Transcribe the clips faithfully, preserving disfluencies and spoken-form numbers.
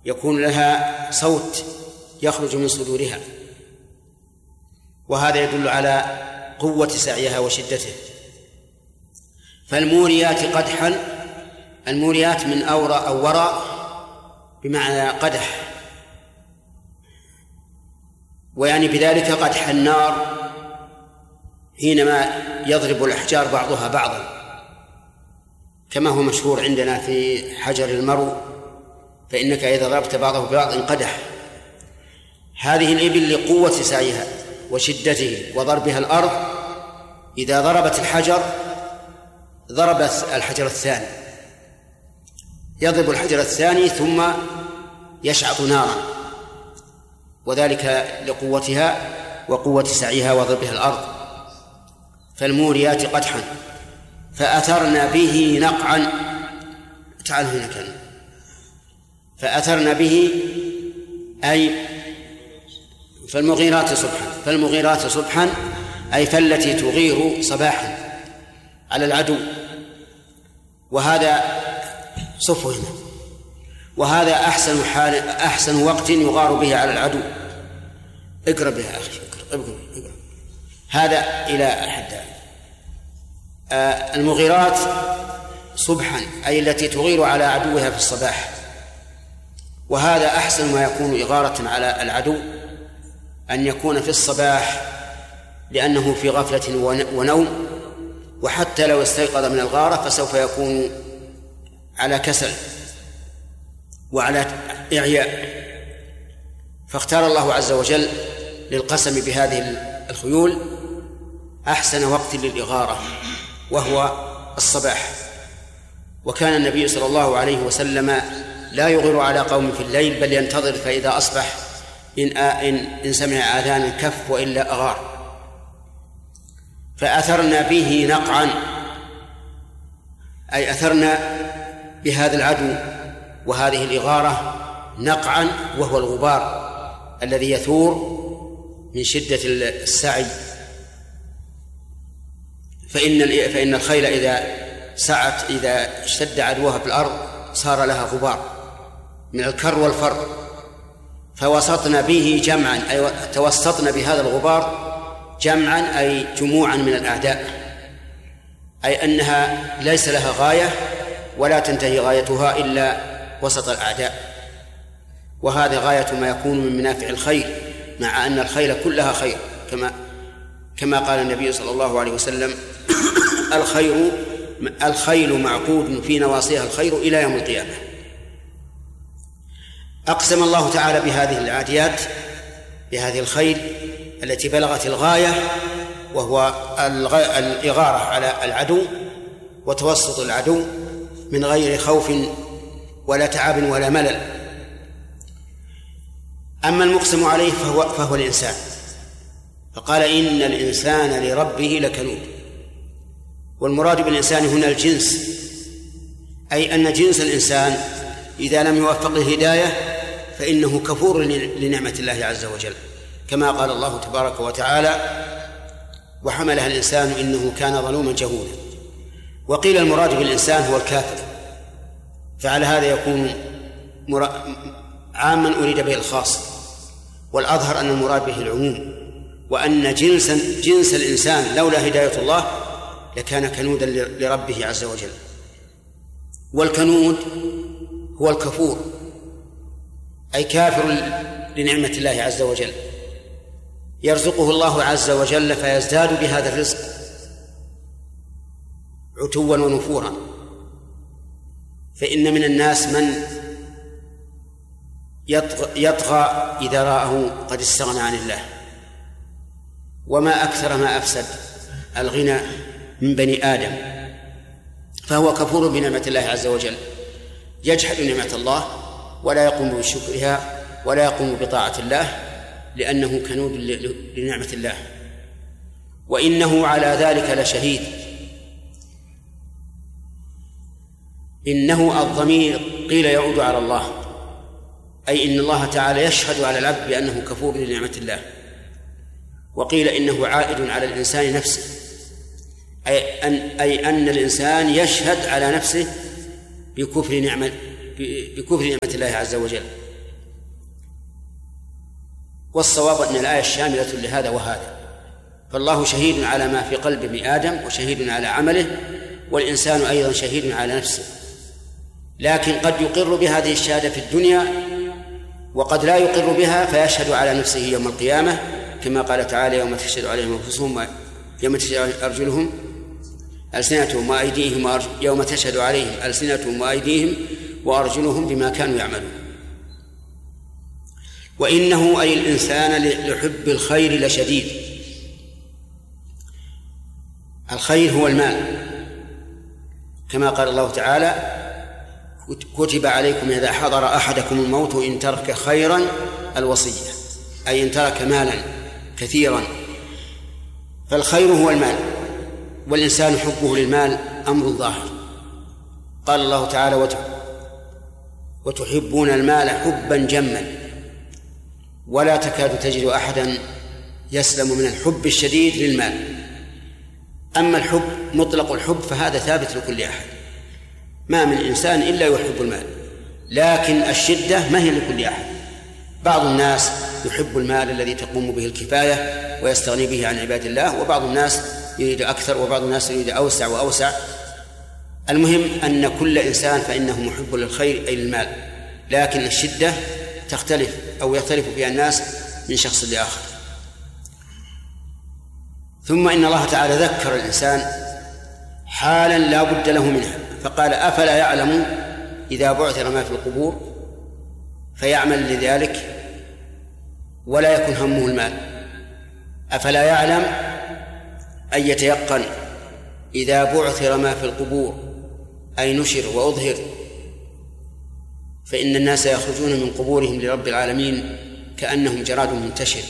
يكون لها صوت يخرج من صدورها، وهذا يدل على قوة سعيها وشدته. فالموريات قدحا، الموريات من أورى أو وراء بمعنى قدح، ويعني بذلك قدح النار حينما يضرب الأحجار بعضها بعضا، كما هو مشهور عندنا في حجر المرو، فإنك إذا ضربت بعضه ببعض انقدح. هذه الإبل لقوة سعيها وشدته وضربها الأرض، إذا ضربت الحجر ضربت الحجر الثاني، يضرب الحجر الثاني ثم يشعط نارا، وذلك لقوتها وقوة سعيها وضربها الأرض. فالموريات قدحا فأثرن به نقعا. تعال هنا كان فأثرن به أي فالمغيرات صبحا، فالمغيرات صبحا أي فالتي تغير صباحا على العدو، وهذا صفه هنا، وهذا أحسن حال أحسن وقت يغار به على العدو. اقرأ بها أخي، اقرأ اقرأ هذا إلى حد. آه المغيرات صبحا أي التي تغير على عدوها في الصباح، وهذا أحسن ما يكون إغارة على العدو أن يكون في الصباح، لأنه في غفلة ونوم، وحتى لو استيقظ من الغارة فسوف يكون على كسل وعلى إعياء. فاختار الله عز وجل للقسم بهذه الخيول أحسن وقت للإغارة وهو الصباح. وكان النبي صلى الله عليه وسلم لا يغير على قوم في الليل، بل ينتظر فإذا أصبح إن, إن, إن سمع آذان الكف وإلا أغار. فأثرنا به نقعا أي أثرنا بهذا العدو وهذه الإغارة نقعا، وهو الغبار الذي يثور من شدة السعي. فإن فإن الخيل إذا سعت إذا اشتد عدوها في الأرض صار لها غبار من الكر والفر. فوسطنا به جمعا أي توسطنا بهذا الغبار جمعا أي جموعا من الأعداء، أي أنها ليس لها غاية ولا تنتهي غايتها إلا وسط الأعداء. وهذا غاية ما يكون من منافع الخيل، مع أن الخيل كلها خير، كما كما قال النبي صلى الله عليه وسلم: الخير الخيل معقود في نواصيها الخير إلى يوم القيامة. أقسم الله تعالى بهذه العاديات، بهذه الخيل التي بلغت الغاية، وهو الإغارة على العدو وتوسط العدو من غير خوف ولا تعب ولا ملل. أما المقسم عليه فهو, فهو الإنسان، فقال: إن الإنسان لربه لكنود. والمراد بالإنسان هنا الجنس، أي أن جنس الإنسان إذا لم يوفق الهداية فإنه كفور لنعمة الله عز وجل، كما قال الله تبارك وتعالى: وحملها الإنسان إنه كان ظلوما جهولا. وقيل المراد بالإنسان هو الكافر، فعلى هذا يكون عاما أريد به الخاص، والأظهر أن المراد به العموم، وأن جنس جنس الإنسان لولا هداية الله لكان كنودا لربه عز وجل. والكنود هو الكفور، أي كافر لنعمة الله عز وجل، يرزقه الله عز وجل فيزداد بهذا الرزق عتوا ونفورا. فإن من الناس من يطغى إذا رآه قد استغنى عن الله، وما أكثر ما أفسد الغنى من بني آدم، فهو كفور بنعمة الله عز وجل، يجحد نعمة الله ولا يقوم بشكرها ولا يقوم بطاعة الله، لأنه كنود لنعمة الله. وإنه على ذلك لشهيد. إنه الضمير قيل يعود على الله، أي إن الله تعالى يشهد على العبد بأنه كفور لنعمة الله. وقيل إنه عائد على الإنسان نفسه، أي أن, أي أن الإنسان يشهد على نفسه بكفر نعمة بكفر نعمة الله عز وجل، والصواب أن الآية شاملة لهذا وهذا، فالله شهيد على ما في قلب ابن آدم وشهيد على عمله، والإنسان أيضا شهيد على نفسه، لكن قد يقر بهذه الشهادة في الدنيا وقد لا يقر بها فيشهد على نفسه يوم القيامة، كما قال تعالى: يوم تشهد عليهم أنفسهم يوم تشهد أرجلهم ألسنتهم وأيديهم يوم تشهد عليهم ألسنتهم وأيديهم وأرجلهم بما كانوا يعملون. وإنه أي الإنسان لحب الخير لشديد. الخير هو المال، كما قال الله تعالى: كتب عليكم إذا حضر أحدكم الموت إن ترك خيرا الوصية، أي إن ترك مالا كثيرا. فالخير هو المال، والإنسان حبه للمال أمر ظاهر. قال الله تعالى: وتحبون المال حبا جما، ولا تكاد تجد أحدا يسلم من الحب الشديد للمال. أما الحب مطلق الحب فهذا ثابت لكل أحد، ما من إنسان إلا يحب المال، لكن الشدة ما هي لكل أحد. بعض الناس يحب المال الذي تقوم به الكفاية ويستغني به عن عباد الله، وبعض الناس يريد أكثر، وبعض الناس يريد أوسع وأوسع. المهم أن كل إنسان فإنه محب للخير أي للمال، لكن الشدة تختلف أو يختلف فيها الناس من شخص لآخر. ثم إن الله تعالى ذكر الإنسان حالا لا بد له منها، فقال: أفلا يعلم إذا بعثر ما في القبور فيعمل لذلك ولا يكن همه المال. أفلا يعلم أن يتيقن إذا بعثر ما في القبور أي نشر وأظهر، فإن الناس يخرجون من قبورهم لرب العالمين كأنهم جراد منتشر،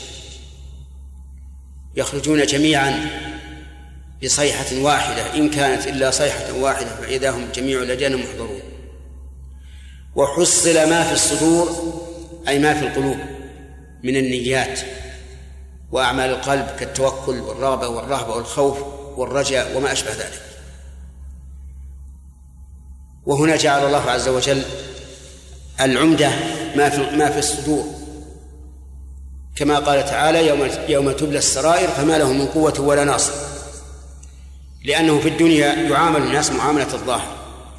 يخرجون جميعا بصيحة واحدة، إن كانت إلا صيحة واحدة فإذا هم جميع لدينا محضرون. وحصل ما في الصدور أي ما في القلوب من النيات وأعمال القلب كالتوكل والرغبة والرهبة والخوف والرجاء وما أشبه ذلك. وهنا جعل الله عز وجل العمدة ما في ما في الصدور، كما قال تعالى: يوم يوم تبلى السرائر فما له من قوة ولا ناصر، لأنه في الدنيا يعامل الناس معاملة الظاهر،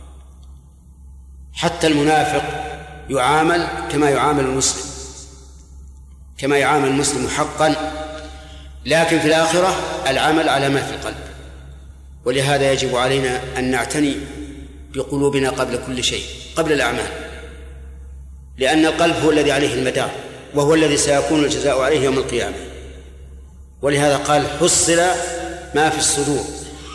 حتى المنافق يعامل كما يعامل المسلم، كما يعامل المسلم حقا، لكن في الآخرة العمل على ما في القلب. ولهذا يجب علينا أن نعتني بقلوبنا قبل كل شيء، قبل الأعمال، لأن القلب هو الذي عليه المدار، وهو الذي سيكون الجزاء عليه يوم القيامة. ولهذا قال: حصل ما في الصدور.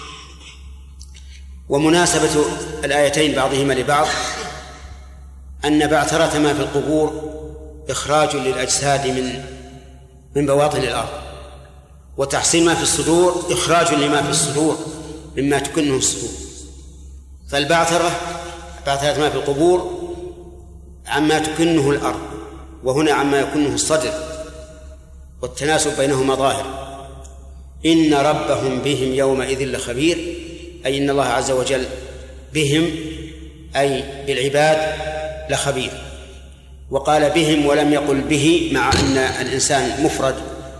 ومناسبة الآيتين بعضهما لبعض أن بعثرة ما في القبور إخراج للأجساد من من بواطن الأرض، وتحصيل ما في الصدور إخراج لما في الصدور مما تكنه الصدور. فالبعثرة بعثرة ما في القبور عما تكنه الأرض، وهنا عما يكنه الصدر، والتناسب بينهما ظاهر. إن ربهم بهم يومئذ لخبير، أي إن الله عز وجل بهم أي بالعباد لخبير. وقال بهم ولم يقل به، مع أن الإنسان مفرد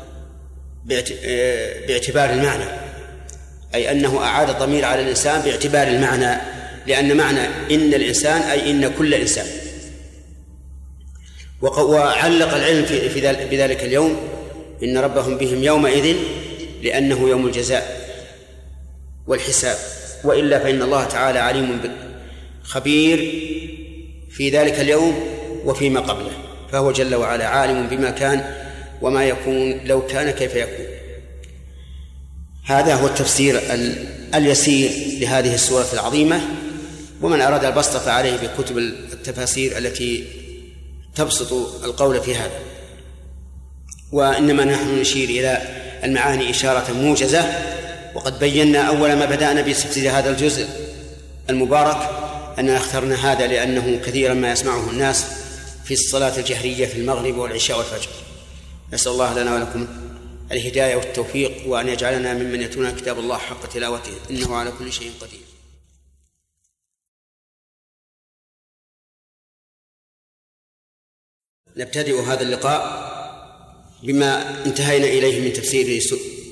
باعتبار المعنى، أي أنه أعاد الضمير على الإنسان باعتبار المعنى، لأن معنى إن الإنسان أي إن كل إنسان. وعلق العلم في بذلك اليوم إن ربهم بهم يومئذ لأنه يوم الجزاء والحساب، وإلا فإن الله تعالى عليم خبير في ذلك اليوم وفيما قبله، فهو جل وعلا عالم بما كان وما يكون لو كان كيف يكون. هذا هو التفسير اليسير لهذه السورة العظيمة، ومن أراد البسط فعليه بكتب التفاسير التي تبسط القول في هذا. وإنما نحن نشير إلى المعاني إشارة موجزة، وقد بينا أول ما بدأنا بتفسير هذا الجزء المبارك أننا اخترنا هذا لأنه كثيرا ما يسمعه الناس في الصلاة الجهرية في المغرب والعشاء والفجر. نسأل الله لنا ولكم الهداية والتوفيق، وأن يجعلنا ممن يتلون كتاب الله حق تلاوته، إنه على كل شيء قدير. نبتدئ هذا اللقاء بما انتهينا إليه من تفسير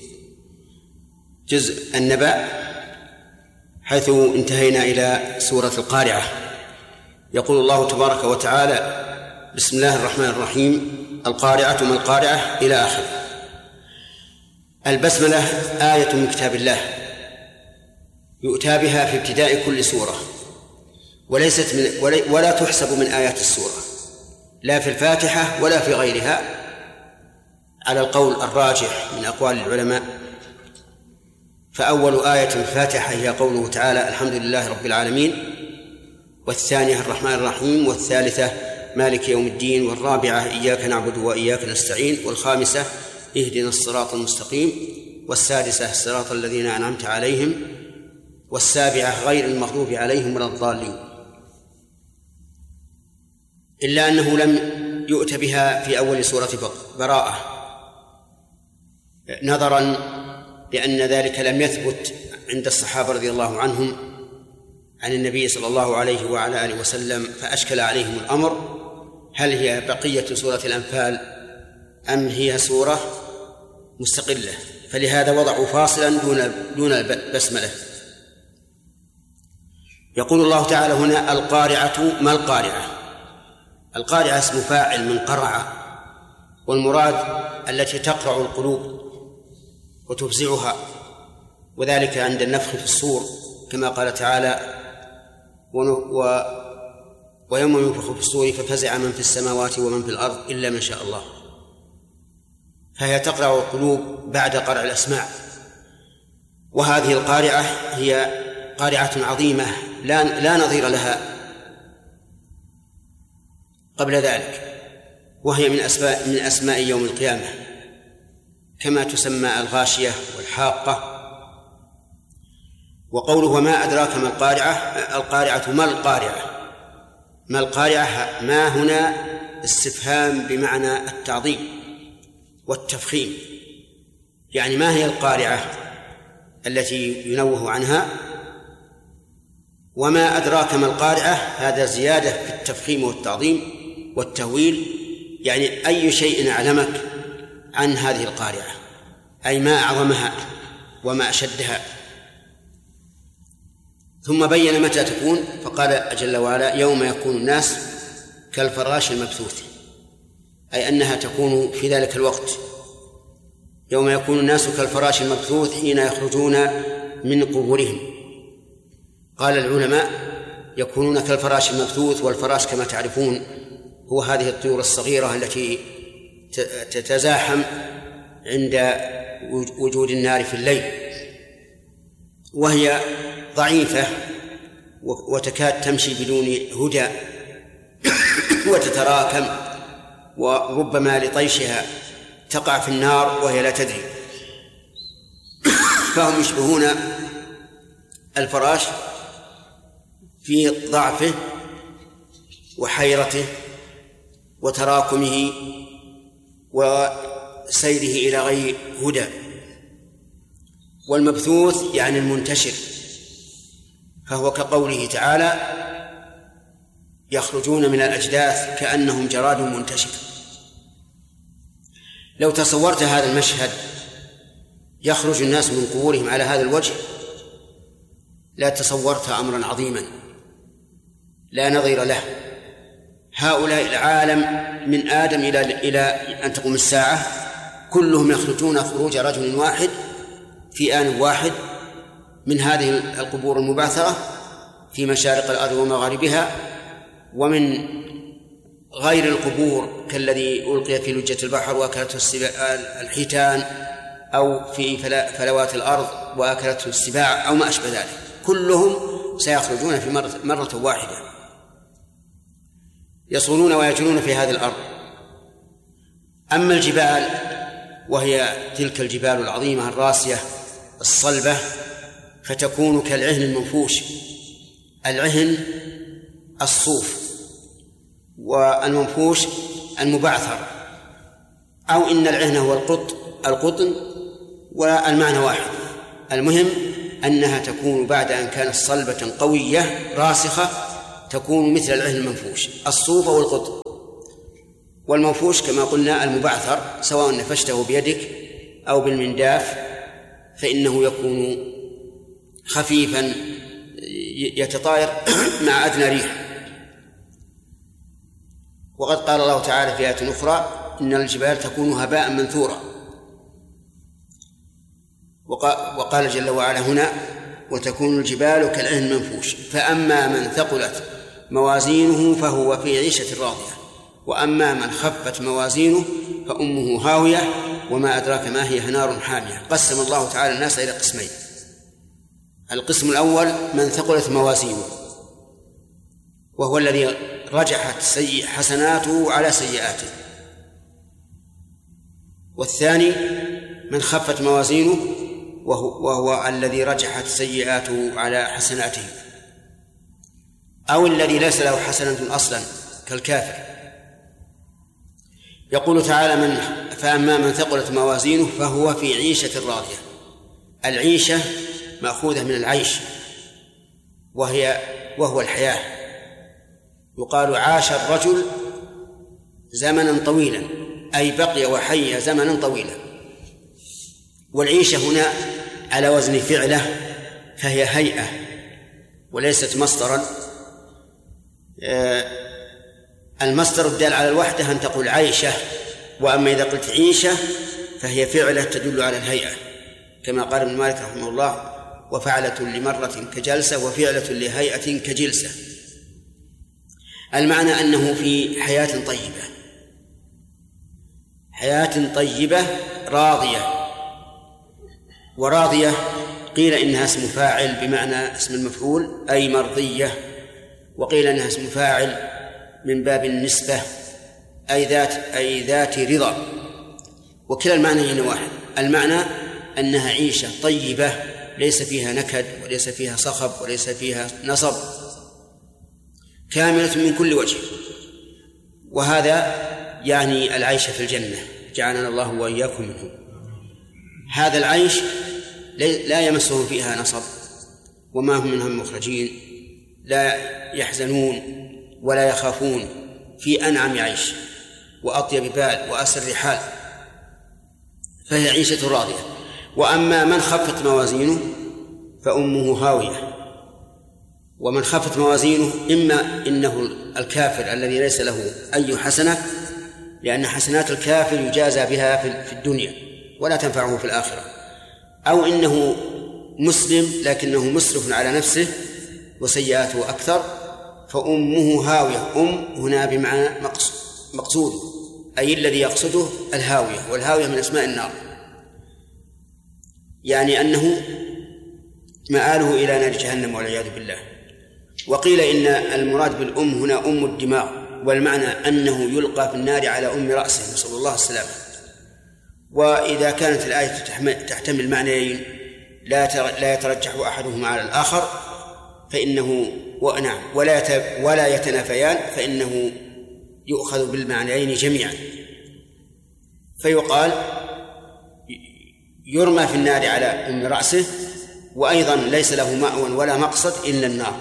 جزء النبأ، حيث انتهينا إلى سورة القارعة. يقول الله تبارك وتعالى: بسم الله الرحمن الرحيم، القارعة ما القارعة، إلى آخره. البسملة آية من كتاب الله يؤتى بها في ابتداء كل سورة، وليست من ولا تحسب من آيات السورة، لا في الفاتحة ولا في غيرها، على القول الراجح من أقوال العلماء. فأول آية في الفاتحة هي قوله تعالى: الحمد لله رب العالمين، والثانية الرحمن الرحيم، والثالثة مالك يوم الدين، والرابعة إياك نعبد وإياك نستعين، والخامسة اهدنا الصراط المستقيم، والسادسة الصراط الذين أنعمت عليهم، والسابعة غير المغضوب عليهم ولا الضالين. إلا أنه لم يؤت بها في أول سورة براءة، نظرا لأن ذلك لم يثبت عند الصحابة رضي الله عنهم عن النبي صلى الله عليه وعلى آله وسلم، فأشكل عليهم الأمر: هل هي بقية سورة الأنفال أم هي سورة مستقلة؟ فلهذا وضعوا فاصلا دون دون البسملة. يقول الله تعالى هنا: القارعة ما القارعة. القارعة اسم فاعل من قرع، والمراد التي تقرع القلوب وتفزعها، وذلك عند النفخ في الصور، كما قال تعالى: و ويوم ينفخ في الصور ففزع من في السماوات ومن في الأرض إلا من شاء الله. فهي تقرع القلوب بعد قرع الأسماع. وهذه القارعة هي قارعة عظيمة لا, لا نظير لها قبل ذلك، وهي من أسماء, من أسماء يوم القيامة، كما تسمى الغاشية والحاقة. وقوله: وما أدراك ما القارعة، القارعة ما القارعة. ما القارعة ما هنا استفهام بمعنى التعظيم والتفخيم، يعني ما هي القارعة التي ينوه عنها؟ وما أدراك ما القارعة، هذا زيادة في التفخيم والتعظيم والتهويل، يعني أي شيء أعلمك عن هذه القارعة، أي ما أعظمها وما أشدها. ثم بين متى تكون، فقال جل وعلا: يوم يكون الناس كالفراش المبثوث، أي أنها تكون في ذلك الوقت. يوم يكون الناس كالفراش المبثوث حين يخرجون من قبورهم. قال العلماء: يكونون كالفراش المبثوث، والفراش كما تعرفون هو هذه الطيور الصغيرة التي تتزاحم عند وجود النار في الليل، وهي ضعيفة وتكاد تمشي بدون هدى وتتراكم، وربما لطيشها تقع في النار وهي لا تدري. فهم يشبهون الفراش في ضعفه وحيرته وتراكمه وسيره إلى غير هدى. والمبثوث يعني المنتشر، فهو كقوله تعالى: يخرجون من الأجداث كأنهم جراد منتشر. لو تصورت هذا المشهد، يخرج الناس من قبورهم على هذا الوجه، لا تصورت أمرا عظيما لا نظير له. هؤلاء العالم من آدم إلى إلى أن تقوم الساعة كلهم يخرجون خروج رجل واحد في آن واحد من هذه القبور المبعثرة في مشارق الأرض ومغاربها، ومن غير القبور كالذي ألقي في لجة البحر وأكلته الحيتان، أو في فلوات الأرض وأكلته السباع، أو ما أشبه ذلك. كلهم سيخرجون في مرة, مرة واحدة، يصولون ويجرون في هذه الأرض. أما الجبال، وهي تلك الجبال العظيمة الراسية الصلبة، فتكون كالعهن المنفوش. العهن الصوف، والمنفوش المبعثر، أو إن العهن هو القط القطن والمعنى واحد. المهم أنها تكون بعد أن كانت صلبة قوية راسخة، تكون مثل العهن المنفوش الصوف والقطن. والمنفوش كما قلنا المبعثر، سواء نفشته بيدك أو بالمنداف فإنه يكون خفيفا يتطاير مع أدنى ريح. وقد قال الله تعالى في آية أخرى إن الجبال تكون هباء منثورا، وقال جل وعلا هنا وتكون الجبال كالعهن المنفوش. فأما من ثقلت موازينه فهو في عيشة راضية، وأما من خفت موازينه فأمه هاوية وما أدراك ما هي نار حامية. قسم الله تعالى الناس إلى قسمين: القسم الأول من ثقلت موازينه وهو الذي رجحت سيء حسناته على سيئاته، والثاني من خفت موازينه وهو, وهو الذي رجحت سيئاته على حسناته، أو الذي ليس له حسنة أصلا كالكافر. يقول تعالى من فأما من ثقلت موازينه فهو في عيشة راضية. العيشة مأخوذة من العيش وهي وهو الحياة. يقال عاش الرجل زمنا طويلا، أي بقي وحي زمنا طويلا. والعيشة هنا على وزن فعله، فهي هيئة وليست مصدرا. المصدر الدال على الوحدة أن تقول عيشة، وأما إذا قلت عيشة فهي فعلة تدل على الهيئة، كما قال ابن مالك رحمه الله وفعلة لمرة كجلسة وفعلة لهيئة كجلسة. المعنى أنه في حياة طيبة، حياة طيبة راضية. وراضية قيل إنها اسم فاعل بمعنى اسم المفعول أي مرضية، وقيل إنها اسم فاعل من باب النسبة أي ذات أي ذات رضا، وكلا المعنيين واحد. المعنى أنها عيشة طيبة ليس فيها نكد وليس فيها صخب وليس فيها نصب، كاملة من كل وجه. وهذا يعني العيش في الجنة، جعلنا الله وإياكم منه. هذا العيش لا يمسهم فيها نصب وما هم منها مخرجين، لا يحزنون ولا يخافون، في أنعم عيش وأطيب بال وأسر حال، فهي عيشة راضية. وأما من خفت موازينه فأمه هاوية. ومن خفت موازينه إما إنه الكافر الذي ليس له أي حسنة، لأن حسنات الكافر يجازى بها في الدنيا ولا تنفعه في الآخرة، أو إنه مسلم لكنه مسرف على نفسه وسيئاته أكثر فأمه هاوية. أم هنا بمعنى مقصود، أي الذي يقصده الهاوية، والهاوية من أسماء النار، يعني أنه مآله إلى نار جهنم والعياذ بالله. وقيل إن المراد بالأم هنا أم الدماغ، والمعنى أنه يلقى في النار على أم رأسه، نسأل الله السلامة. وإذا كانت الآية تحتمل معنيين لا يترجح أحدهما على الآخر فإنه ونعم ولا ولا يتنافيان، فإنه يؤخذ بالمعنيين جميعا. فيقال يرمى في النار على أم رأسه، وأيضا ليس له مأوى ولا مقصد إلا النار.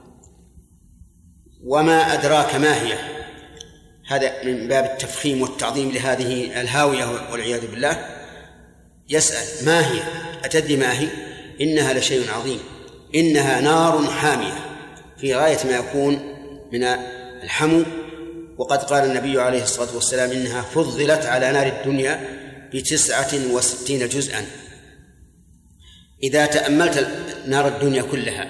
وما أدراك ما هي، هذا من باب التفخيم والتعظيم لهذه الهاوية والعياذ بالله. يسأل ما هي، أتدري ما هي؟ إنها لشيء عظيم، إنها نار حامية، في غاية ما يكون من الحمو. وقد قال النبي عليه الصلاة والسلام إنها فضلت على نار الدنيا بتسعة وستين جزءا. إذا تأملت نار الدنيا كلها،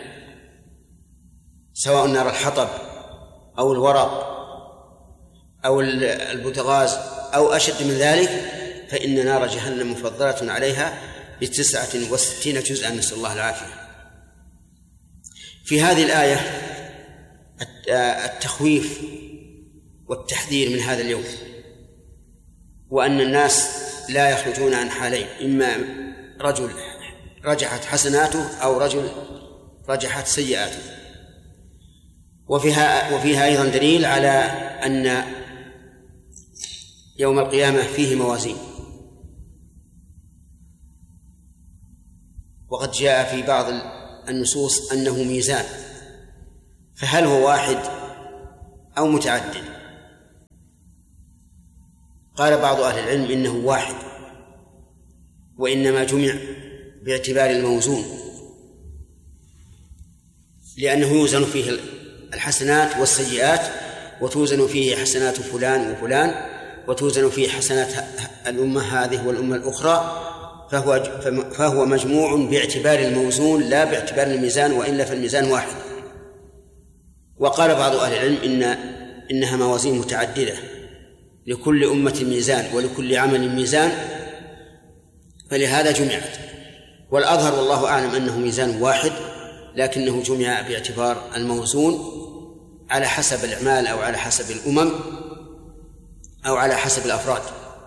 سواء نار الحطب أو الورق أو البوتغاز أو أشد من ذلك، فإن نار جهنم مفضلة عليها بتسعة وستين جزءا، نسأل الله العافية. في هذه الآية التخويف والتحذير من هذا اليوم، وأن الناس لا يخرجون عن حالين: إما رجل رجحت حسناته أو رجل رجحت سيئاته. وفيها, وفيها أيضا دليل على أن يوم القيامة فيه موازين. وقد جاء في بعض النصوص أنه ميزان، فهل هو واحد أو متعدد؟ قال بعض أهل العلم إنه واحد، وإنما جمع باعتبار الموزون، لأنه يوزن فيه الحسنات والسيئات، وتوزن فيه حسنات فلان وفلان، وتوزن فيه حسنات الأمة هذه والأمة الأخرى، فهو فهو مجموع باعتبار الموزون لا باعتبار الميزان، وإلا فالميزان واحد. وقال بعض أهل العلم إن إنها موازين متعددة، لكل أمة ميزان ولكل عمل ميزان، فلهذا جمعت. والأظهر والله أعلم أنه ميزان واحد، لكنه جمع باعتبار الموزون على حسب الأعمال أو على حسب الأمم أو على حسب الأفراد.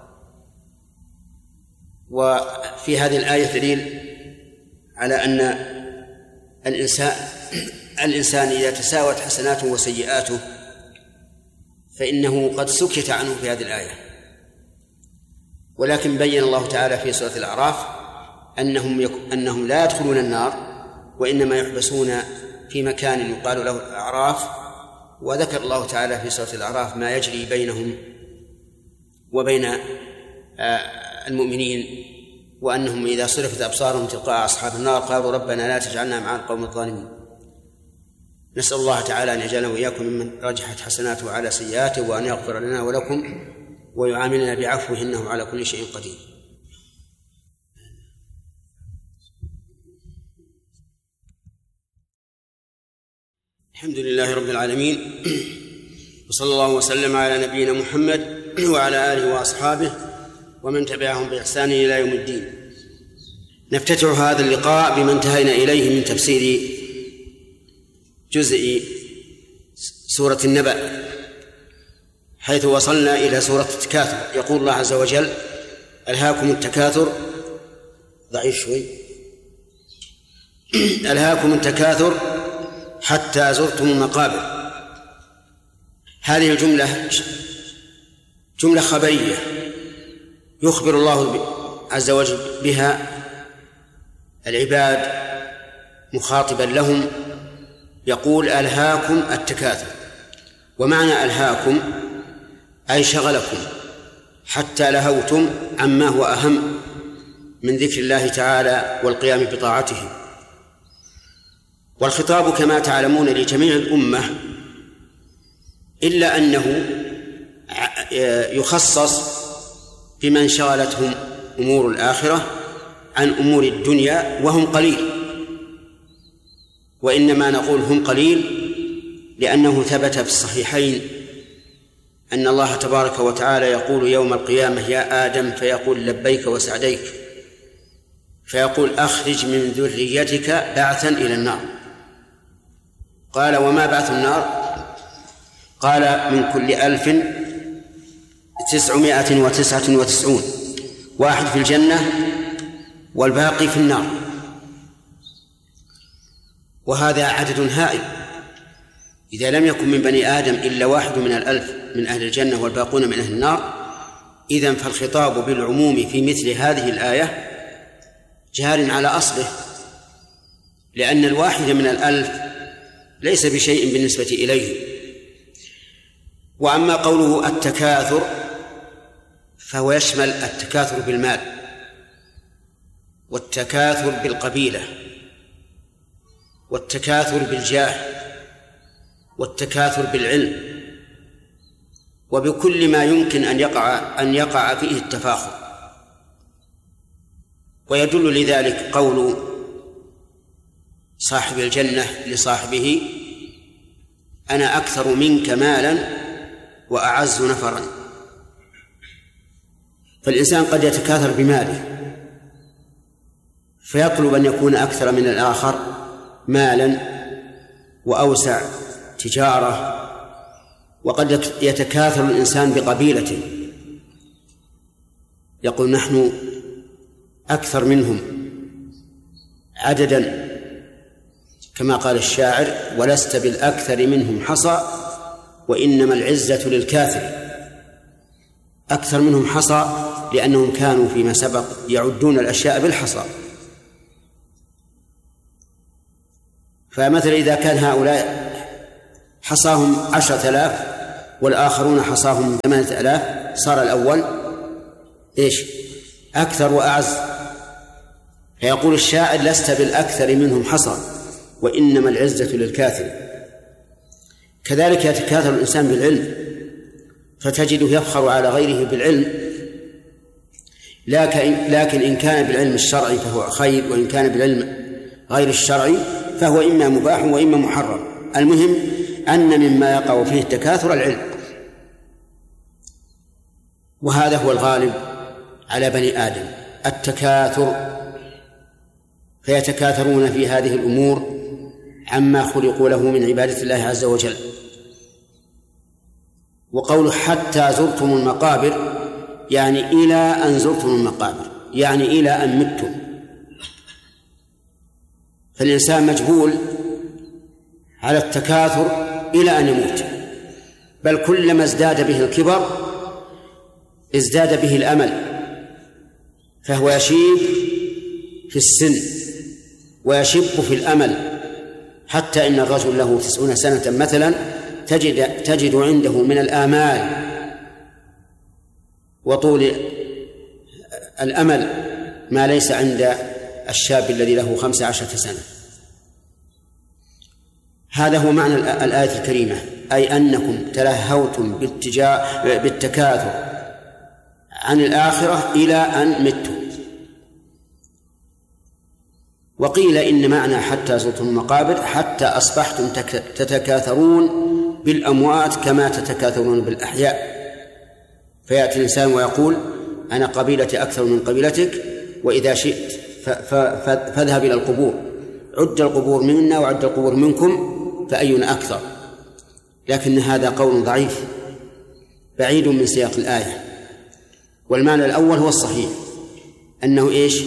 وفي هذه الآية دليل على أن الإنسان الإنسان إذا تساوت حسناته وسيئاته فإنه قد سكت عنه في هذه الآية. ولكن بين الله تعالى في سورة الأعراف أنهم, يك... أنهم لا يدخلون النار، وإنما يحبسون في مكان يقال له الأعراف. وذكر الله تعالى في سورة الأعراف ما يجري بينهم وبين المؤمنين، وأنهم إذا صرفت أبصارهم تلقاء أصحاب النار قالوا ربنا لا تجعلنا مع القوم الظالمين. نسأل الله تعالى أن يجعلنا وإياكم ممن رجحت حسناته على سيئاته، وأن يغفر لنا ولكم ويعاملنا بعفوه إنه على كل شيء قدير. الحمد لله رب العالمين، وصلى الله وسلم على نبينا محمد وعلى آله وأصحابه ومن تبعهم بإحسان إلى يوم الدين. نفتتح هذا اللقاء بما انتهينا إليه من تفسير جزء سورة النبأ، حيث وصلنا إلى سورة التكاثر. يقول الله عز وجل: ألهاكم التكاثر ضعيف شوي ألهاكم التكاثر حتى زرتم المقابر. هذه الجملة جملة خبرية يخبر الله عز وجل بها العباد مخاطبا لهم، يقول: ألهاكم التكاثر. ومعنى ألهاكم أي شغلكم حتى لهوتم عما هو أهم من ذكر الله تعالى والقيام بطاعته. والخطاب كما تعلمون لجميع الأمة، إلا أنه يخصص بمن شغلتهم أمور الآخرة عن أمور الدنيا وهم قليل. وإنما نقول هم قليل لأنه ثبت في الصحيحين أن الله تبارك وتعالى يقول يوم القيامة: يا آدم، فيقول: لبيك وسعديك، فيقول: أخرج من ذريتك بعثا إلى النار. قال: وما بعث النار؟ قال: من كل ألف تسعمائة وتسعة وتسعون، واحد في الجنة والباقي في النار. وهذا عدد هائل. إذا لم يكن من بني آدم إلا واحد من الألف من أهل الجنة والباقون من أهل النار، إذن فالخطاب بالعموم في مثل هذه الآية جار على أصله، لأن الواحد من الألف ليس بشيء بالنسبة إليه. وأما قوله التكاثر فهو يشمل التكاثر بالمال، والتكاثر بالقبيلة، والتكاثر بالجاه، والتكاثر بالعلم، وبكل ما يمكن أن يقع أن يقع فيه التفاخر. ويدل لذلك قول صاحب الجنة لصاحبه: أنا أكثر منك مالا وأعز نفرا. فالإنسان قد يتكاثر بماله فيطلب أن يكون أكثر من الآخر مالا وأوسع تجارة، وقد يتكاثر الإنسان بقبيلته، يقول: نحن أكثر منهم عددا، كما قال الشاعر: ولست بالأكثر منهم حصى وإنما العزة للكاثر. أكثر منهم حصى لأنهم كانوا فيما سبق يعدون الأشياء بالحصى. فمثلا إذا كان هؤلاء حصاهم عشرة آلاف والآخرون حصاهم ثمانية آلاف، صار الأول إيش؟ أكثر وأعز. فيقول الشاعر: لست بالأكثر منهم حصى وإنما العزة للكاثر. كذلك يتكاثر الإنسان بالعلم، فتجده يفخر على غيره بالعلم، لكن لكن إن كان بالعلم الشرعي فهو خير، وإن كان بالعلم غير الشرعي فهو إما مباح وإما محرم. المهم أن مما يقع فيه التكاثر العلم، وهذا هو الغالب على بني آدم، التكاثر، فيتكاثرون في هذه الأمور عما خلقوا له من عبادة الله عز وجل. وقوله حتى زرتم المقابر يعني إلى أن زرتم المقابر، يعني إلى أن متم. فالإنسان مجبول على التكاثر إلى أن يموت، بل كلما ازداد به الكبر ازداد به الأمل، فهو يشيب في السن ويشب في الأمل، حتى إن الرجل له تسعون سنة مثلا تجد, تجد عنده من الآمال وطول الأمل ما ليس عند الشاب الذي له خمس عشرة سنة. هذا هو معنى الآية الكريمة، أي أنكم تلهوتم بالتكاثر عن الآخرة إلى أن متم. وقيل إن معنى حتى زرتم المقابر حتى أصبحتم تتكاثرون بالأموات كما تتكاثرون بالأحياء. فيأتي الإنسان ويقول: أنا قبيلتي أكثر من قبيلتك، وإذا شئت فاذهب إلى القبور، عد القبور منا وعد القبور منكم فأينا أكثر. لكن هذا قول ضعيف بعيد من سياق الآية. والمعنى الأول هو الصحيح، أنه إيش؟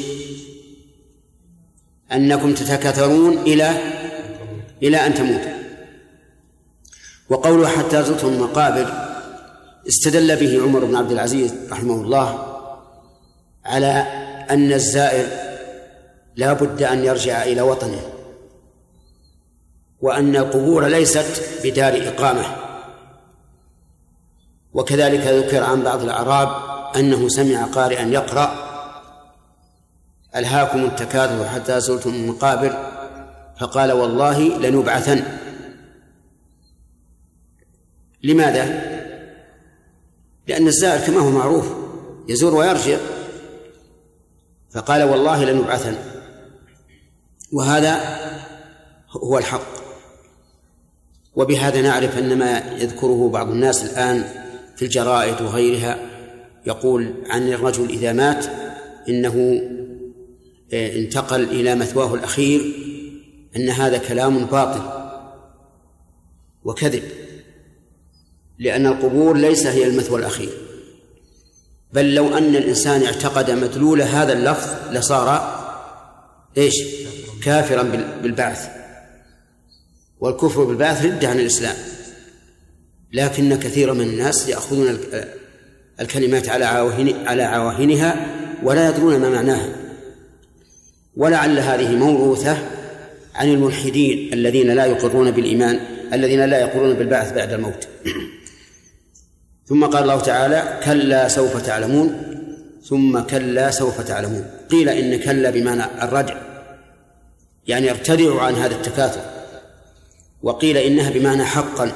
أنكم تتكاثرون إلى إلى أن تموتوا. وقوله حتى زرتم المقابر استدل به عمر بن عبد العزيز رحمه الله على أن الزائر لا بد أن يرجع إلى وطنه، وأن القبور ليست بدار إقامة. وكذلك ذكر عن بعض الأعراب أنه سمع قارئا يقرأ: ألهاكم التكاثر حتى زرتم المقابر فقال: والله لنبعثن. لماذا؟ لأن الزائر كما هو معروف يزور ويرجع، فقال: والله لنبعثن. وهذا هو الحق. وبهذا نعرف أن ما يذكره بعض الناس الآن في الجرائد وغيرها، يقول عن الرجل إذا مات إنه انتقل إلى مثواه الأخير، أن هذا كلام باطل وكذب، لأن القبور ليس هي المثوى الأخير، بل لو أن الإنسان اعتقد مدلول هذا اللفظ لصار إيش؟ كافرا بالبعث، والكفر بالبعث ردة عن الإسلام. لكن كثير من الناس يأخذون الكلمات على عواهن على عواهنها ولا يدرون ما معناها، ولعل هذه موروثة عن الملحدين الذين لا يقرون بالإيمان، الذين لا يقرون بالبعث بعد الموت. ثم قال الله تعالى: كلا سوف تعلمون، ثم كلا سوف تعلمون. قيل إن كلا بمعنى الرجع، يعني ارتدعوا عن هذا التكاثر، وقيل إنها بمعنى حقا.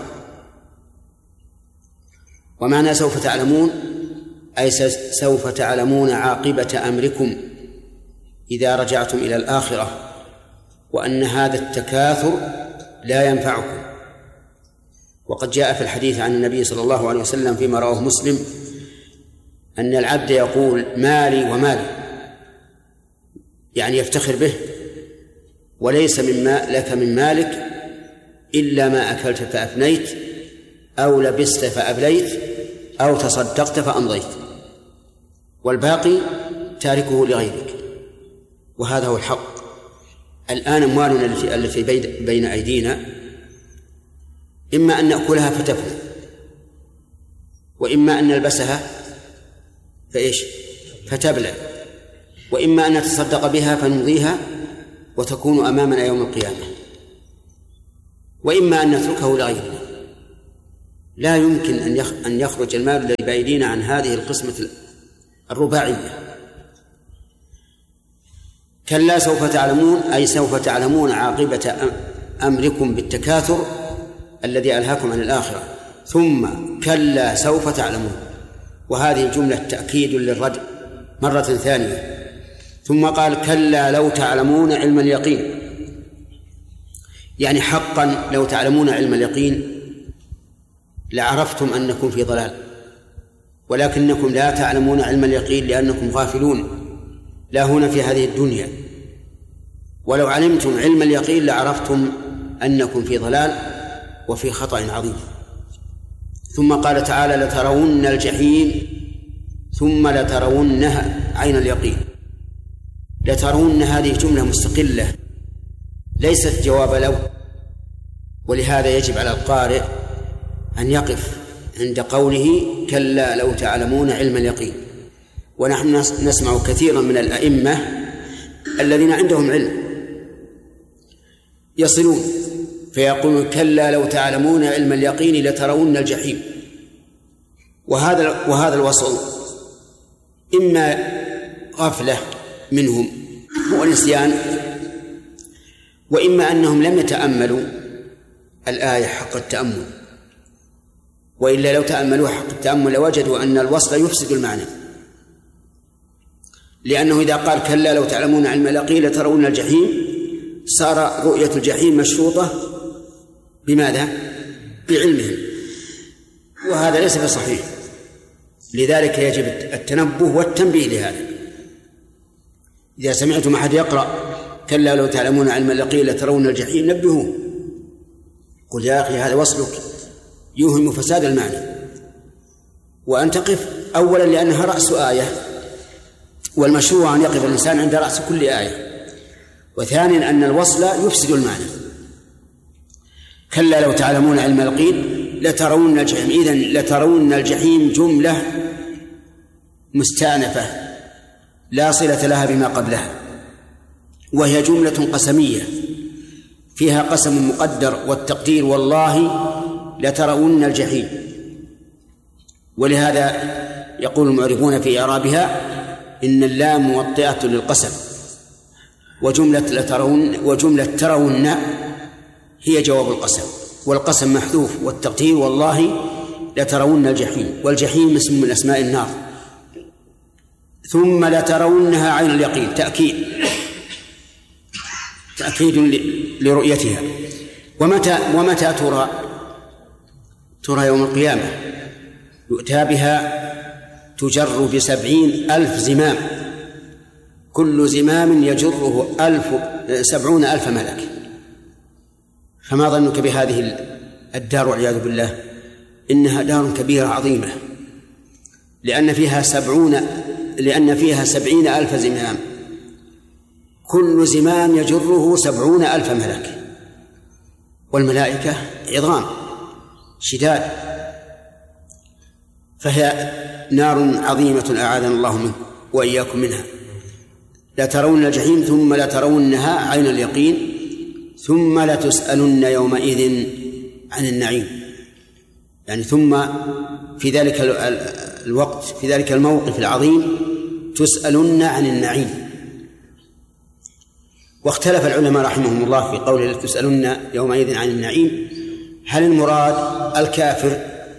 ومعنى سوف تعلمون أي سوف تعلمون عاقبة أمركم إذا رجعتم إلى الآخرة، وأن هذا التكاثر لا ينفعكم. وقد جاء في الحديث عن النبي صلى الله عليه وسلم فيما رواه مسلم أن العبد يقول: مالي ومالي، يعني يفتخر به، وليس مما لك من مالك إلا ما أكلت فأفنيت، أو لبست فأبليت، أو تصدقت فأمضيت، والباقي تاركه لغيرك. وهذا هو الحق. الآن أموالنا التي بين أيدينا إما أن نأكلها فتفنى، وإما أن نلبسها فإيش فتبلى، وإما أن نتصدق بها فنمضيها وتكون أمامنا يوم القيامة، وإما أن نتركه لغيرنا. لا يمكن أن يخرج المال الذي بأيدينا عن هذه القسمة الرباعية. كلا سوف تعلمون، أي سوف تعلمون عاقبة أمركم بالتكاثر الذي ألهاكم عن الآخرة. ثم كلا سوف تعلمون، وهذه الجملة تأكيد للرد مرة ثانية. ثم قال كلا لو تعلمون علم اليقين، يعني حقا لو تعلمون علم اليقين لعرفتم أنكم في ضلال، ولكنكم لا تعلمون علم اليقين لأنكم غافلون لا هنا في هذه الدنيا. ولو علمتم علم اليقين لعرفتم أنكم في ضلال وفي خطأ عظيم. ثم قال تعالى لترون الجحيم ثم لترونها عين اليقين. لترون هذه جملة مستقلة ليست جواب لو، ولهذا يجب على القارئ أن يقف عند قوله كلا لو تعلمون علم اليقين. ونحن نسمع كثيرا من الأئمة الذين عندهم علم يصلون فيقولون كلا لو تعلمون علم اليقين لترون الجحيم، وهذا وهذا الوصل إما غفلة منهم ونسيان، وإما أنهم لم يتأملوا الآية حق التأمل، وإلا لو تأملوا حق التأمل لوجدوا أن الوصل يفسد المعنى، لأنه إذا قال كلا لو تعلمون علم اليقين لترون الجحيم صار رؤية الجحيم مشروطة بماذا؟ بعلمهم، وهذا ليس بصحيح. لذلك يجب التنبه والتنبيه لهذا. إذا سمعتم أحد يقرأ كلا لو تعلمون علم اليقين لترون الجحيم نبهوه، قل يا أخي هذا وصلك يوهم فساد المعنى. وأن تقف أولا لأنها رأس آية، والمشروع أن يقف الإنسان عند رأس كل آية. وثانيا أن الوصل يفسد المعنى. كلا لو تعلمون علم اليقين لترون الجحيم، إذن لترون الجحيم جملة مستأنفة لا صلة لها بما قبلها، وهي جملة قسمية فيها قسم مقدر والتقدير والله لترون الجحيم. ولهذا يقول المعربون في إعرابها إن اللام موطئة للقسم، وجملة لترون وجملة ترون هي جواب القسم، والقسم محذوف، والتقدير والله لترون الجحيم، والجحيم اسم من أسماء النار. ثم لترونها عين اليقين، تأكيد تأكيد لرؤيتها. ومتى ومتى ترى؟ ترى يوم القيامة، يؤتى بها تجر بسبعين ألف زمام، كل زمام يجره ألف سبعون ألف ملك. فما ظنك بهذه الدار والعياذ بالله؟ إنها دار كبيرة عظيمة، لأن فيها سبعون لأن فيها سبعين ألف زمام، كل زمام يجره سبعون ألف ملك، والملائكة عظام شداد، فهي نار عظيمة أعاذنا الله منه وإياكم منها. لترون الجحيم ثم لترونها عين اليقين ثم لتسألن يومئذ عن النعيم، يعني ثم في ذلك الوقت في ذلك الموقف العظيم تسألن عن النعيم. واختلف العلماء رحمهم الله في قوله لتسألن يومئذ عن النعيم، هل المراد الكافر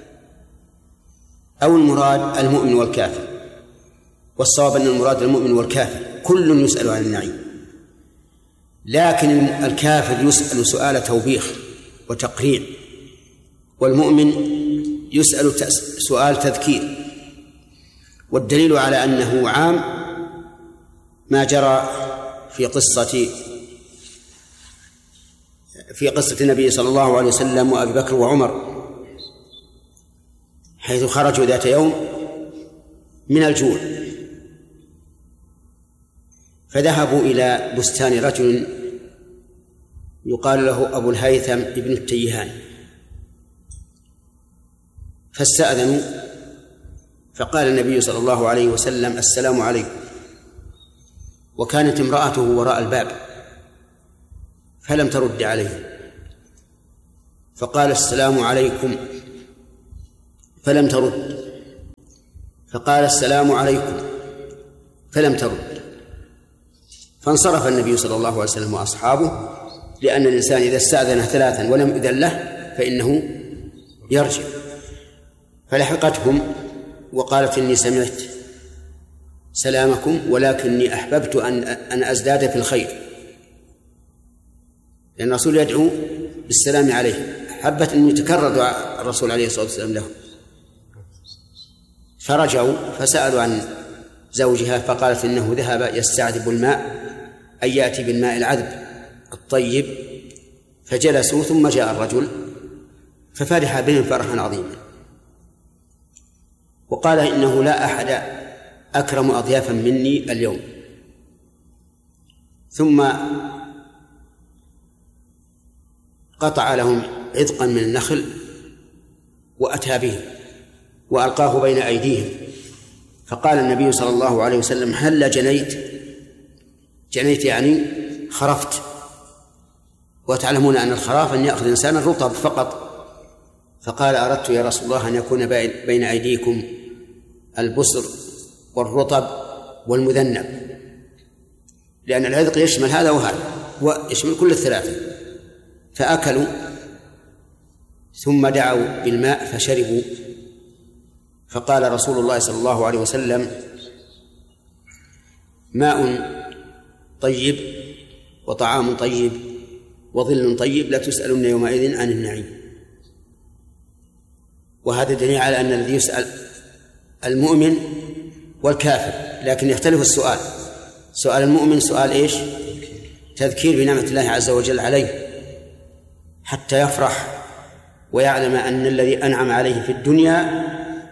أو المراد المؤمن والكافر؟ والصواب أن المراد المؤمن والكافر، كل يسأل عن النعيم، لكن الكافر يسأل سؤال توبيخ وتقريع، والمؤمن يسأل سؤال تذكير. والدليل على أنه عام ما جرى في قصة في قصة النبي صلى الله عليه وسلم وأبي بكر وعمر، حيث خرجوا ذات يوم من الجوع فذهبوا إلى بستان رجل يقال له أبو الهيثم ابن التيهان، فاستأذنوا، فقال النبي صلى الله عليه وسلم السلام عليكم، وكانت امرأته وراء الباب فلم ترد عليه، فقال السلام عليكم فلم ترد، فقال السلام عليكم فلم ترد، فانصرف النبي صلى الله عليه وسلم وأصحابه، لأن الإنسان إذا استأذن ثلاثا ولم يؤذن له فإنه يرجع. فلحقتهم وقالت إني سمعت سلامكم ولكني أحببت أن أن أزداد في الخير، لأن الرسول يدعو بالسلام عليه، حبت أن يتكرر دعاء الرسول عليه الصلاة والسلام له. فرجعوا فسألوا عن زوجها فقالت إنه ذهب يستعذب الماء، أي يأتي بالماء العذب الطيب، فجلسوا ثم جاء الرجل ففرح بهم فرحا عظيما، وقال إنه لا أحد أكرم أضيافا مني اليوم. ثم قطع لهم عذقا من النخل وأتى به وألقاه بين أيديهم، فقال النبي صلى الله عليه وسلم هل جنيت؟ جنيت يعني خرفت، وتعلمون أن الخراف أن يأخذ الإنسان الرطب فقط. فقال أردت يا رسول الله أن يكون بين أيديكم البصر والرطب والمذنب، لأن العذق يشمل هذا وهذا ويشمل كل الثلاثة. فأكلوا ثم دعوا بالماء فشربوا، فقال رسول الله صلى الله عليه وسلم ماء طيب وطعام طيب وظل طيب لا تسألن يومئذ عن النعيم. وهذا دليل على أن الذي يسأل المؤمن والكافر، لكن يختلف السؤال. سؤال المؤمن سؤال إيش؟ تذكير بنعمة الله عز وجل عليه حتى يفرح ويعلم أن الذي أنعم عليه في الدنيا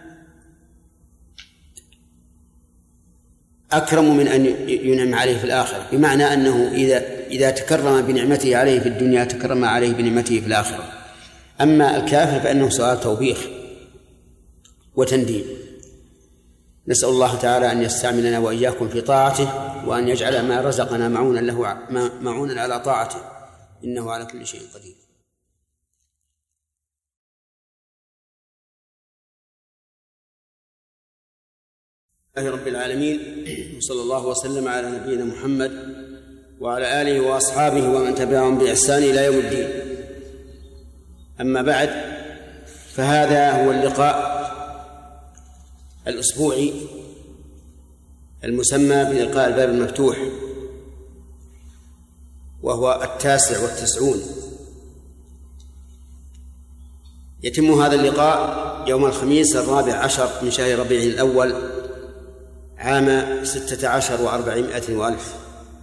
أكرم من أن ينعم عليه في الآخرة، بمعنى أنه إذا إذا تكرم بنعمته عليه في الدنيا تكرم عليه بنعمته في الآخرة. أما الكافر فإنه سؤال توبيخ وتنديم. نسأل الله تعالى أن يستعملنا وإياكم في طاعته، وأن يجعل ما رزقنا معونا له معونا على طاعته، إنه على كل شيء قدير. الله رب العالمين، وصلى الله وسلم على نبينا محمد وعلى آله وأصحابه ومن تبعهم بإحسان إلى يوم الدين. أما بعد، فهذا هو اللقاء الأسبوعي المسمى بلقاء الباب المفتوح، وهو التاسع والتسعون. يتم هذا اللقاء يوم الخميس الرابع عشر من شهر ربيع الأول عام ستة عشر وأربعمائة وألف.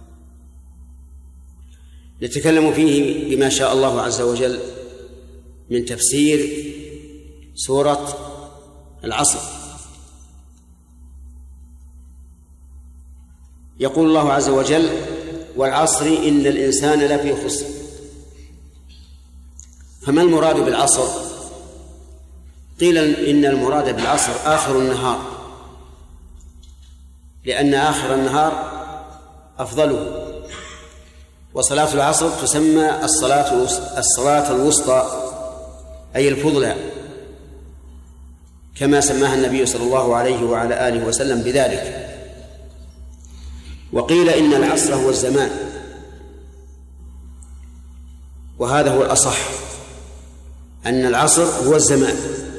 نتكلم فيه بما شاء الله عز وجل من تفسير سورة العصر. يقول الله عز وجل والعصر إن الإنسان لفي خسر. فما المراد بالعصر؟ قيل إن المراد بالعصر آخر النهار، لأن آخر النهار أفضله، وصلاة العصر تسمى الصلاة الصلاة الوسطى أي الفضلى، كما سماها النبي صلى الله عليه وعلى آله وسلم بذلك. وقيل إن العصر هو الزمان، وهذا هو الأصح، أن العصر هو الزمان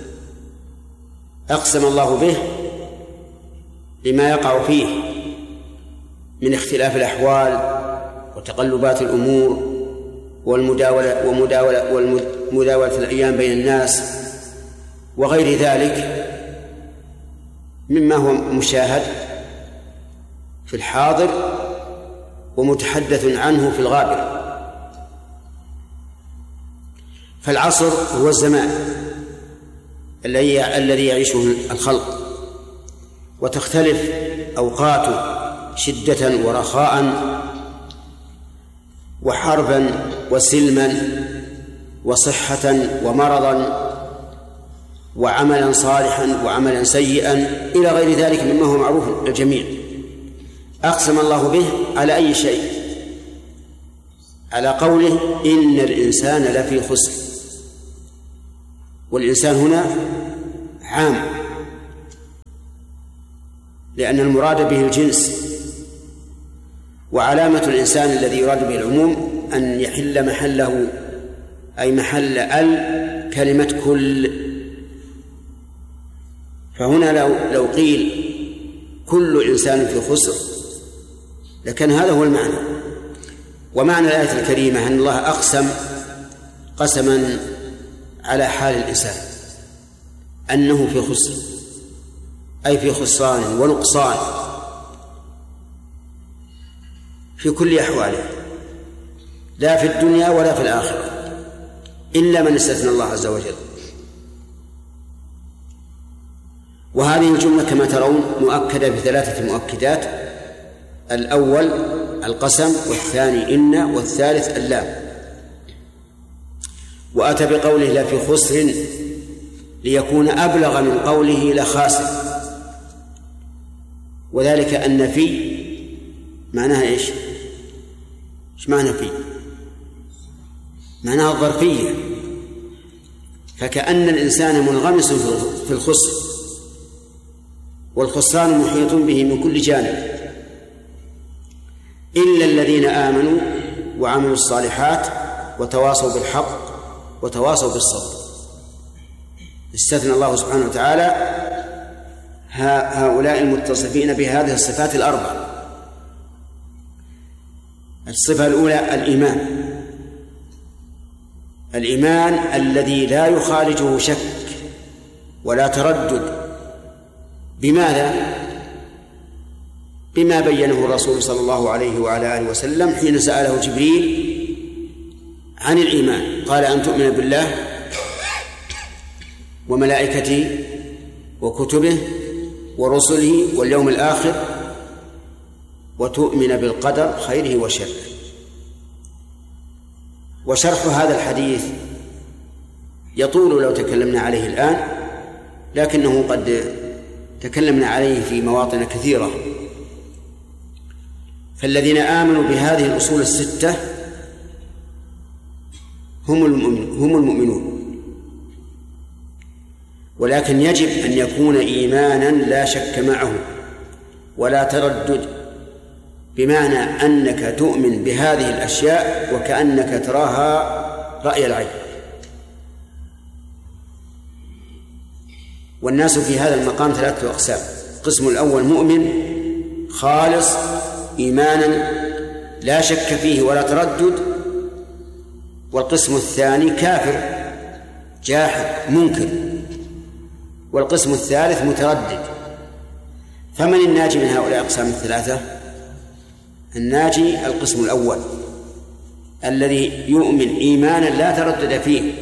أقسم الله به لما يقع فيه من اختلاف الأحوال وتقلبات الأمور والمداولة ومداولة والمداولة الأيام بين الناس وغير ذلك مما هو مشاهد في الحاضر ومتحدث عنه في الغابر. فالعصر هو الزمان الذي يعيشه الخلق، وتختلف أوقاته شدة ورخاء وحربا وسلما وصحة ومرضا وعملا صالحا وعملا سيئا إلى غير ذلك مما هو معروف للجميع. أقسم الله به على أي شيء؟ على قوله إن الإنسان لفي خسر، والإنسان هنا عام، لأن المراد به الجنس. وعلامة الإنسان الذي يراد به العموم أن يحل محله، أي محل ال كلمة كل. فهنا لو, لو قيل كل إنسان في خسر لكن هذا هو المعنى. ومعنى الآية الكريمة أن الله أقسم قسما على حال الإنسان أنه في خسر، أي في خسران ونقصان في كل أحواله، لا في الدنيا ولا في الآخرة، إلا من استثنى الله عز وجل. وهذه الجملة كما ترون مؤكدة بثلاثة مؤكدات: الأول القسم، والثاني إن، والثالث اللام. وأتى بقوله لا في خسر ليكون أبلغ من قوله لخاسر، وذلك أن في معناها إيش؟ إيش معنى في؟ معناها الظرفية، فكأن الإنسان منغمس في الخسر، والخسران محيط به من كل جانب، إلا الذين آمنوا وعملوا الصالحات وتواصوا بالحق وتواصوا بالصبر. استثنى الله سبحانه وتعالى هؤلاء المتصفين بهذه الصفات الأربع. الصفة الأولى الإيمان، الإيمان الذي لا يخالجه شك ولا تردد. بماذا؟ بما بينه الرسول صلى الله عليه وعلى آله وسلم حين سأله جبريل عن الإيمان، قال أن تؤمن بالله وملائكته وكتبه ورسله واليوم الآخر وتؤمن بالقدر خيره وشره. وشرح هذا الحديث يطول لو تكلمنا عليه الآن، لكنه قد تكلمنا عليه في مواطن كثيرة. فالذين آمنوا بهذه الأصول الستة هم هم المؤمنون، ولكن يجب أن يكون إيمانا لا شك معه ولا تردد، بمعنى أنك تؤمن بهذه الأشياء وكأنك تراها رأي العين. والناس في هذا المقام ثلاثة أقسام: القسم الأول مؤمن خالص إيمانا لا شك فيه ولا تردد، والقسم الثاني كافر جاحد منكر، والقسم الثالث متردد. فمن الناجي من هؤلاء الأقسام الثلاثة؟ الناجي القسم الأول الذي يؤمن إيمانا لا تردد فيه،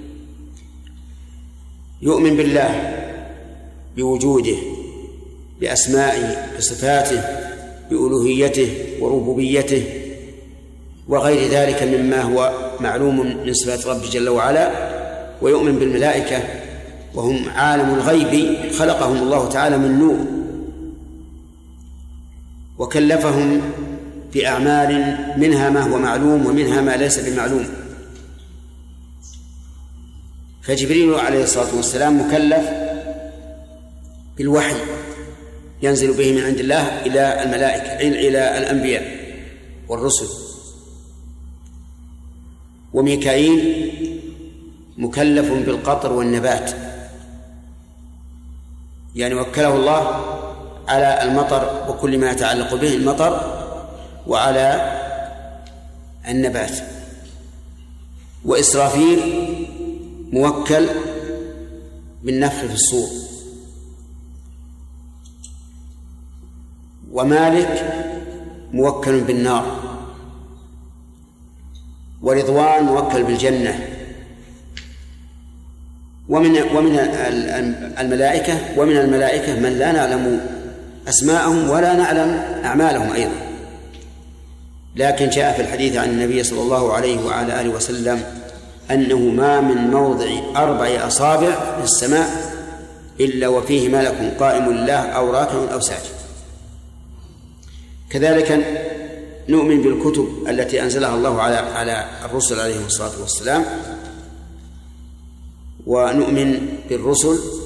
يؤمن بالله بوجوده بأسمائه بصفاته بألوهيته وربوبيته وغير ذلك مما هو معلوم من صفات رب جل وعلا، ويؤمن بالملائكة وهم عالم الغيب خلقهم الله تعالى من نور وكلفهم بأعمال منها ما هو معلوم ومنها ما ليس بمعلوم. فجبريل عليه الصلاة والسلام مكلف بالوحي ينزل به من عند الله إلى الملائكة إلى الأنبياء والرسل، وميكائيل مكلف بالقطر والنبات، يعني وكله الله على المطر وكل ما يتعلق به المطر وعلى النبات. وإسرافيل موكل بالنفخ في الصور. ومالك موكل بالنار. ورضوان موكل بالجنة. ومن ومن الملائكة ومن الملائكة من لا نعلم أسماءهم ولا نعلم أعمالهم أيضا، لكن جاء في الحديث عن النبي صلى الله عليه وعلى آله وسلم أنه ما من موضع أربع أصابع في السماء إلا وفيه ملك قائم لله أو راكع أو ساجد. كذلك نؤمن بالكتب التي أنزلها الله على على الرسل عليهم الصلاة والسلام، ونؤمن بالرسل